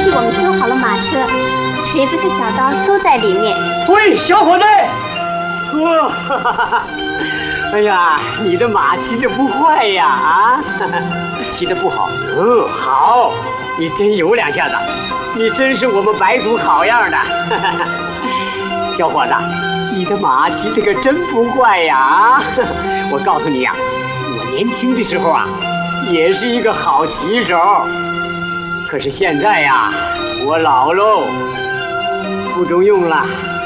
替我们修好了马车，锤子和小刀都在里面。 喂，小伙子！呵，哎呀，你的马骑得不坏呀！啊，骑得不好。好，你真有两下子，你真是我们白族好样的。小伙子，你的马骑得可真不坏呀！啊，我告诉你呀，我年轻的时候啊，也是一个好骑手。可是现在呀，我老喽，不中用了。